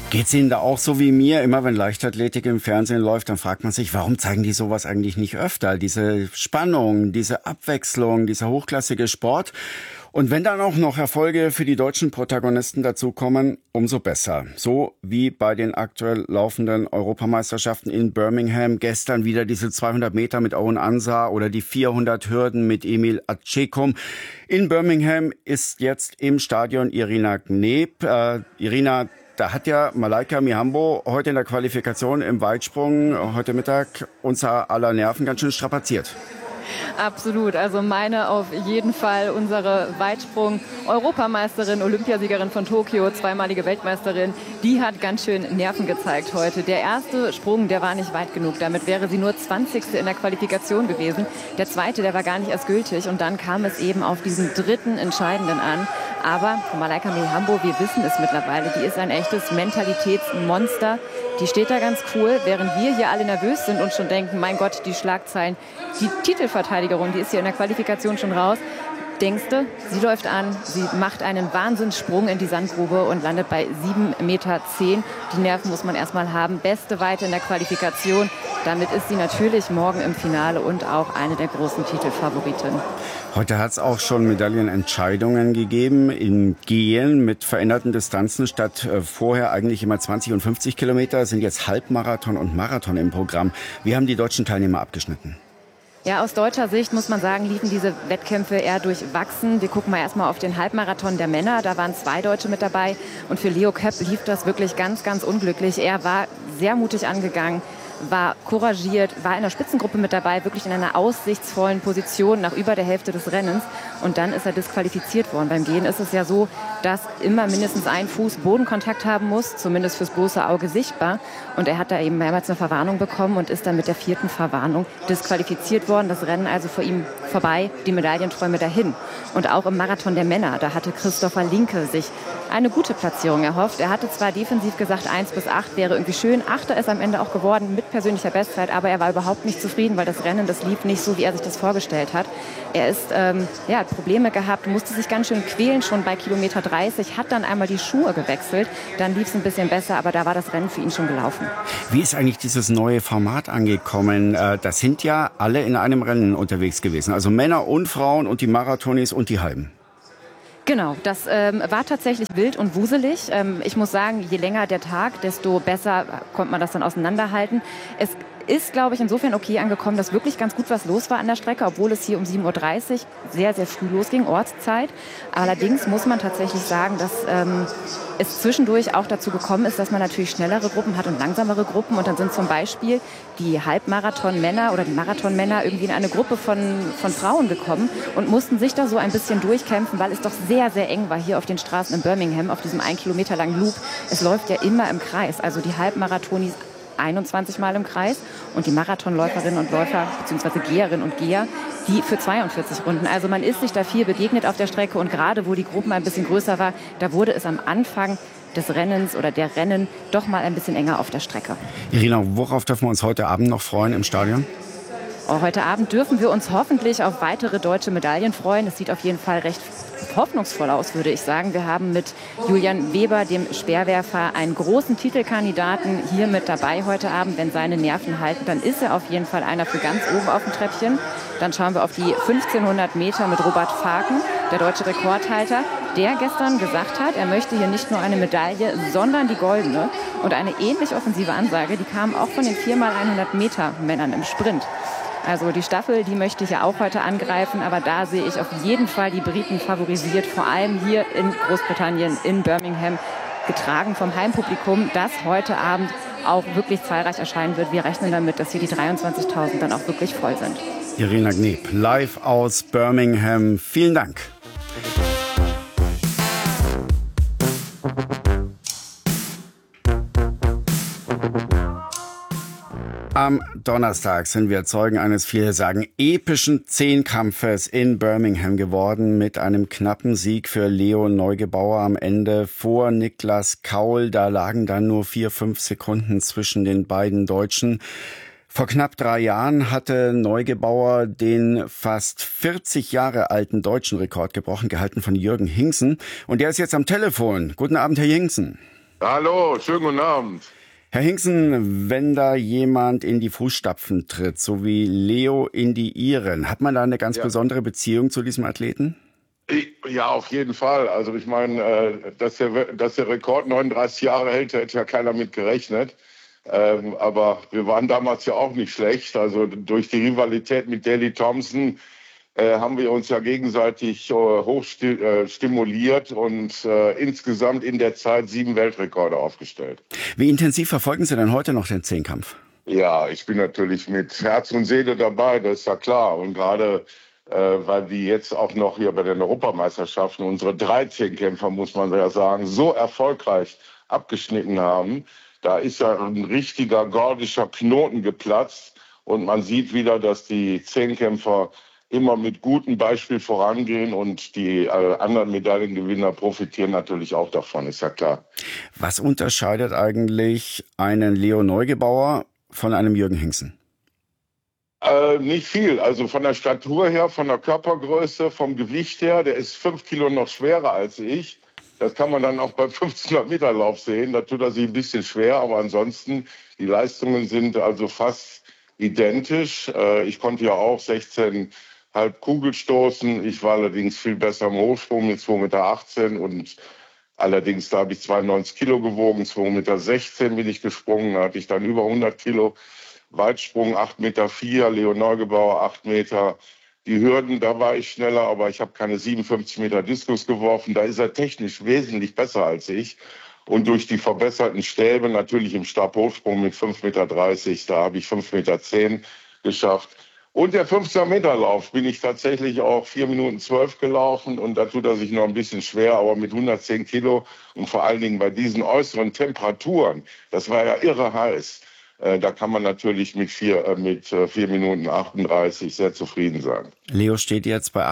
Geht's Ihnen da auch so wie mir? Immer wenn Leichtathletik im Fernsehen läuft, dann fragt man sich, warum zeigen die sowas eigentlich nicht öfter? Diese Spannung, diese Abwechslung, dieser hochklassige Sport. Und wenn dann auch noch Erfolge für die deutschen Protagonisten dazukommen, umso besser. So wie bei den aktuell laufenden Europameisterschaften in Birmingham. Gestern wieder diese 200 Meter mit Owen Ansah oder die 400 Hürden mit Emil Acecum. In Birmingham ist jetzt im Stadion Irina Gneb. Irina, da hat ja Malaika Mihambo heute in der Qualifikation im Weitsprung heute Mittag unser aller Nerven ganz schön strapaziert. Absolut, also meine auf jeden Fall unsere Weitsprung-Europameisterin, Olympiasiegerin von Tokio, zweimalige Weltmeisterin, die hat ganz schön Nerven gezeigt heute. Der erste Sprung, der war nicht weit genug, damit wäre sie nur 20. in der Qualifikation gewesen. Der zweite, der war gar nicht erst gültig und dann kam es eben auf diesen dritten Entscheidenden an. Aber Malaika Mihambo, wir wissen es mittlerweile, die ist ein echtes Mentalitätsmonster. Die steht da ganz cool, während wir hier alle nervös sind und schon denken, mein Gott, die Schlagzeilen, die Titelverteidigerin, die ist hier in der Qualifikation schon raus. Denkst du, sie läuft an, sie macht einen Wahnsinnssprung in die Sandgrube und landet bei 7,10 Meter. Die Nerven muss man erstmal haben. Beste Weite in der Qualifikation. Damit ist sie natürlich morgen im Finale und auch eine der großen Titelfavoritinnen. Heute hat es auch schon Medaillenentscheidungen gegeben in Gehen mit veränderten Distanzen. Statt vorher eigentlich immer 20 und 50 Kilometer sind jetzt Halbmarathon und Marathon im Programm. Wie haben die deutschen Teilnehmer abgeschnitten? Ja, aus deutscher Sicht muss man sagen, liefen diese Wettkämpfe eher durchwachsen. Wir gucken mal erstmal auf den Halbmarathon der Männer. Da waren 2 Deutsche mit dabei. Und für Leo Köpp lief das wirklich ganz, ganz unglücklich. Er war sehr mutig angegangen, war couragiert, war in der Spitzengruppe mit dabei, wirklich in einer aussichtsvollen Position nach über der Hälfte des Rennens. Und dann ist er disqualifiziert worden. Beim Gehen ist es ja so, dass immer mindestens ein Fuß Bodenkontakt haben muss, zumindest fürs bloße Auge sichtbar. Und er hat da eben mehrmals eine Verwarnung bekommen und ist dann mit der 4. Verwarnung disqualifiziert worden. Das Rennen also vor ihm vorbei, die Medaillenträume dahin. Und auch im Marathon der Männer, da hatte Christopher Linke sich eine gute Platzierung erhofft. Er hatte zwar defensiv gesagt, 1 bis 8 wäre irgendwie schön. 8. ist am Ende auch geworden mit persönlicher Bestzeit, aber er war überhaupt nicht zufrieden, weil das Rennen, das lief nicht so, wie er sich das vorgestellt hat. Er ist, hat Probleme gehabt, musste sich ganz schön quälen schon bei Kilometer 30, hat dann einmal die Schuhe gewechselt, dann lief es ein bisschen besser, aber da war das Rennen für ihn schon gelaufen. Wie ist eigentlich dieses neue Format angekommen? Das sind ja alle in einem Rennen unterwegs gewesen, also Männer und Frauen und die Marathonis und die Halben. Genau, das war tatsächlich wild und wuselig. Ich muss sagen, je länger der Tag, desto besser konnte man das dann auseinanderhalten. Es ist, glaube ich, insofern okay angekommen, dass wirklich ganz gut was los war an der Strecke, obwohl es hier um 7.30 Uhr sehr, sehr früh losging, Ortszeit. Allerdings muss man tatsächlich sagen, dass es zwischendurch auch dazu gekommen ist, dass man natürlich schnellere Gruppen hat und langsamere Gruppen. Und dann sind zum Beispiel die Halbmarathon-Männer oder die Marathon-Männer irgendwie in eine Gruppe von Frauen gekommen und mussten sich da so ein bisschen durchkämpfen, weil es doch sehr, sehr eng war hier auf den Straßen in Birmingham, auf diesem 1 Kilometer langen Loop. Es läuft ja immer im Kreis, also die Halbmarathonis 21 Mal im Kreis und die Marathonläuferinnen und Läufer bzw. Geherinnen und Geher, die für 42 Runden. Also man ist sich da viel begegnet auf der Strecke und gerade wo die Gruppen ein bisschen größer war, da wurde es am Anfang des Rennens oder der Rennen doch mal ein bisschen enger auf der Strecke. Irina, worauf dürfen wir uns heute Abend noch freuen im Stadion? Heute Abend dürfen wir uns hoffentlich auf weitere deutsche Medaillen freuen. Es sieht auf jeden Fall recht hoffnungsvoll aus, würde ich sagen. Wir haben mit Julian Weber, dem Speerwerfer, einen großen Titelkandidaten hier mit dabei heute Abend. Wenn seine Nerven halten, dann ist er auf jeden Fall einer für ganz oben auf dem Treppchen. Dann schauen wir auf die 1500 Meter mit Robert Faken, der deutsche Rekordhalter, der gestern gesagt hat, er möchte hier nicht nur eine Medaille, sondern die goldene. Und eine ähnlich offensive Ansage, die kam auch von den 4x100 Meter Männern im Sprint. Also die Staffel, die möchte ich ja auch heute angreifen, aber da sehe ich auf jeden Fall die Briten favorisiert, vor allem hier in Großbritannien, in Birmingham, getragen vom Heimpublikum, das heute Abend auch wirklich zahlreich erscheinen wird. Wir rechnen damit, dass hier die 23.000 dann auch wirklich voll sind. Irina Gneb, live aus Birmingham. Vielen Dank. Am Donnerstag sind wir Zeugen eines, viele sagen, epischen Zehnkampfes in Birmingham geworden mit einem knappen Sieg für Leo Neugebauer am Ende vor Niklas Kaul. Da lagen dann nur 4-5 Sekunden zwischen den beiden Deutschen. Vor knapp 3 Jahren hatte Neugebauer den fast 40 Jahre alten deutschen Rekord gebrochen, gehalten von Jürgen Hingsen. Und der ist jetzt am Telefon. Guten Abend, Herr Hingsen. Hallo, schönen guten Abend. Herr Hingsen, wenn da jemand in die Fußstapfen tritt, so wie Leo in die Ihren, hat man da eine ganz Ja, besondere Beziehung zu diesem Athleten? ja, auf jeden Fall. Also ich meine, dass der Rekord 39 Jahre hält, hätte ja keiner mit gerechnet. Aber wir waren damals ja auch nicht schlecht. Also durch die Rivalität mit Daley Thompson haben wir uns ja gegenseitig hoch stimuliert und insgesamt in der Zeit 7 Weltrekorde aufgestellt. Wie intensiv verfolgen Sie denn heute noch den Zehnkampf? Ja, ich bin natürlich mit Herz und Seele dabei, das ist ja klar. Und gerade weil die jetzt auch noch hier bei den Europameisterschaften unsere 13 Kämpfer, muss man ja sagen, so erfolgreich abgeschnitten haben. Da ist ja ein richtiger gordischer Knoten geplatzt. Und man sieht wieder, dass die Zehnkämpfer immer mit gutem Beispiel vorangehen und die anderen Medaillengewinner profitieren natürlich auch davon, ist ja klar. Was unterscheidet eigentlich einen Leo Neugebauer von einem Jürgen Hingsen? Nicht viel. Also von der Statur her, von der Körpergröße, vom Gewicht her, der ist 5 Kilo noch schwerer als ich. Das kann man dann auch beim 1500 Meter Lauf sehen. Da tut er sich ein bisschen schwer, aber ansonsten, die Leistungen sind also fast identisch. Ich konnte ja auch 16,5 Kugel stoßen. Ich war allerdings viel besser im Hochsprung mit 2,18 Meter und allerdings, da habe ich 92 Kilo gewogen, 2,16 Meter bin ich gesprungen, da hatte ich dann über 100 Kilo. Weitsprung 8,4 Meter, Leo Neugebauer 8 Meter. Die Hürden, da war ich schneller, aber ich habe keine 57 Meter Diskus geworfen. Da ist er technisch wesentlich besser als ich. Und durch die verbesserten Stäbe, natürlich im Stabhochsprung mit 5,30 Meter, da habe ich 5,10 Meter geschafft. Und der 15 Meter Lauf bin ich tatsächlich auch 4 Minuten 12 gelaufen und da tut er sich noch ein bisschen schwer, aber mit 110 Kilo und vor allen Dingen bei diesen äußeren Temperaturen, das war ja irre heiß. Da kann man natürlich mit 4 Minuten 38 sehr zufrieden sein. Leo steht jetzt bei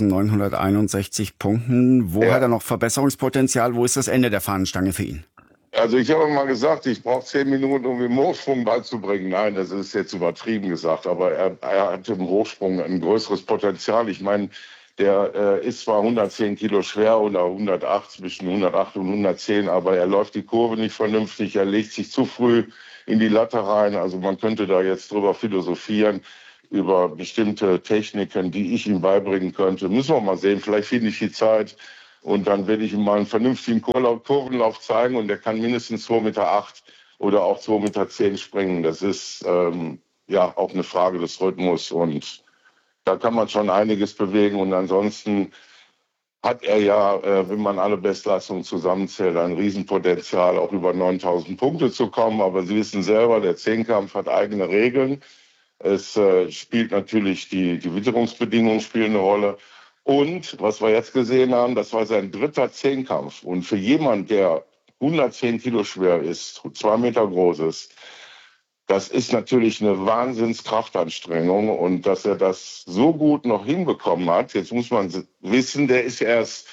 8.961 Punkten. Wo hat er Ja, noch Verbesserungspotenzial? Wo ist das Ende der Fahnenstange für ihn? also ich habe mal gesagt, ich brauche 10 Minuten, um im Hochsprung beizubringen. Nein, das ist jetzt übertrieben gesagt, aber er hat im Hochsprung ein größeres Potenzial. Ich meine, der ist zwar 110 Kilo schwer oder 108, zwischen 108 und 110, aber er läuft die Kurve nicht vernünftig, er legt sich zu früh in die Latte rein. Also man könnte da jetzt drüber philosophieren, über bestimmte Techniken, die ich ihm beibringen könnte. Müssen wir mal sehen, vielleicht finde ich die Zeit. Und dann werde ich ihm mal einen vernünftigen Kurvenlauf zeigen und der kann mindestens 2,8 Meter oder auch 2,10 Meter springen. Das ist ja auch eine Frage des Rhythmus und da kann man schon einiges bewegen. Und ansonsten hat er ja, wenn man alle Bestleistungen zusammenzählt, ein Riesenpotenzial, auch über 9.000 Punkte zu kommen. Aber Sie wissen selber, der Zehnkampf hat eigene Regeln. Es spielt natürlich die Witterungsbedingungen spielen eine Rolle. Und was wir jetzt gesehen haben, das war sein dritter Zehnkampf. Und für jemand, der 110 Kilo schwer ist, 2 Meter groß ist, das ist natürlich eine Wahnsinnskraftanstrengung. Und dass er das so gut noch hinbekommen hat, jetzt muss man wissen, der ist erst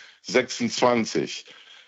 26.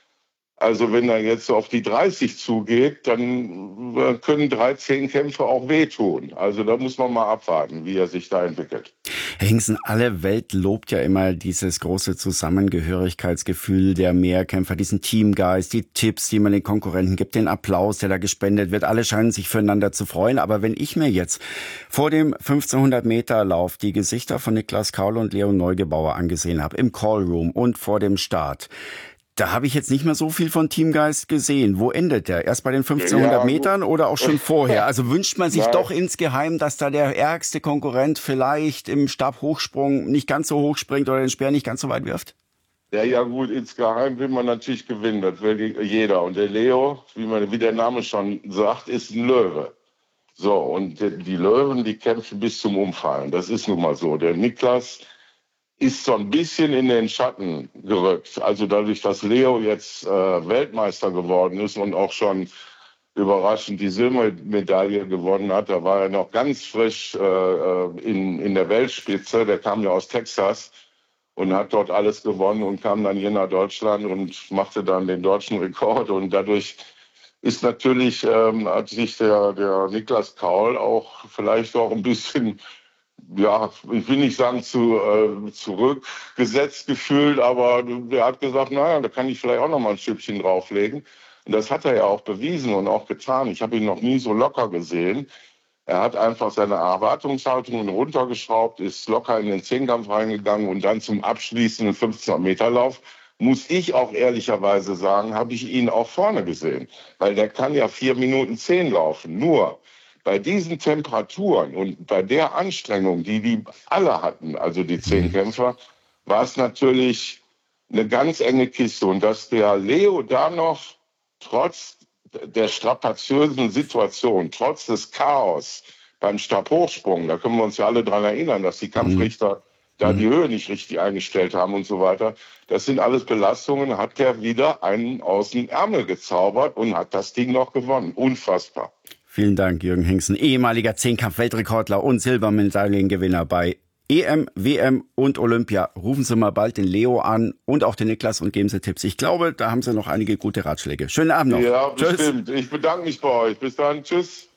Also wenn er jetzt so auf die 30 zugeht, dann können 13 Kämpfe auch wehtun. Also da muss man mal abwarten, wie er sich da entwickelt. Herr Hingsen, alle Welt lobt ja immer dieses große Zusammengehörigkeitsgefühl der Mehrkämpfer, diesen Teamgeist, die Tipps, die man den Konkurrenten gibt, den Applaus, der da gespendet wird. Alle scheinen sich füreinander zu freuen. Aber wenn ich mir jetzt vor dem 1500 Meter Lauf die Gesichter von Niklas Kaul und Leo Neugebauer angesehen habe, im Callroom und vor dem Start, da habe ich jetzt nicht mehr so viel von Teamgeist gesehen. Wo endet der? Erst bei den 1500 Ja, gut. Metern oder auch schon vorher? Also wünscht man sich Nein. doch insgeheim, dass da der ärgste Konkurrent vielleicht im Stabhochsprung nicht ganz so hoch springt oder den Speer nicht ganz so weit wirft? Ja, gut, insgeheim will man natürlich gewinnen, das will jeder. Und der Leo, wie der Name schon sagt, ist ein Löwe. So, und die Löwen, die kämpfen bis zum Umfallen. Das ist nun mal so. Der Niklas ist so ein bisschen in den Schatten gerückt. Also dadurch, dass Leo jetzt Weltmeister geworden ist und auch schon überraschend die Silbermedaille gewonnen hat, da war er noch ganz frisch in der Weltspitze. Der kam ja aus Texas und hat dort alles gewonnen und kam dann hier nach Deutschland und machte dann den deutschen Rekord. Und dadurch ist natürlich, hat sich der Niklas Kaul auch vielleicht auch ein bisschen, ja, ich will nicht sagen zurückgesetzt gefühlt, aber der hat gesagt, naja, da kann ich vielleicht auch noch mal ein Stückchen drauflegen. Und das hat er ja auch bewiesen und auch getan. Ich habe ihn noch nie so locker gesehen. Er hat einfach seine Erwartungshaltungen runtergeschraubt, ist locker in den Zehnkampf reingegangen und dann zum abschließenden 1500-Meter-Lauf, muss ich auch ehrlicherweise sagen, habe ich ihn auch vorne gesehen. Weil der kann ja 4:10 laufen. Nur bei diesen Temperaturen und bei der Anstrengung, die alle hatten, also die Zehnkämpfer, war es natürlich eine ganz enge Kiste. Und dass der Leo da noch trotz der strapaziösen Situation, trotz des Chaos beim Stabhochsprung, da können wir uns ja alle dran erinnern, dass die Kampfrichter da die Höhe nicht richtig eingestellt haben und so weiter. Das sind alles Belastungen, hat der wieder einen aus dem Ärmel gezaubert und hat das Ding noch gewonnen. Unfassbar. Vielen Dank, Jürgen Hingsten, ehemaliger Zehnkampf-Weltrekordler und Silbermedaillengewinner bei EM, WM und Olympia. Rufen Sie mal bald den Leo an und auch den Niklas und geben Sie Tipps. Ich glaube, da haben Sie noch einige gute Ratschläge. Schönen Abend noch. Ja, Tschüss. bestimmt. Ich bedanke mich bei euch. Bis dann. Tschüss.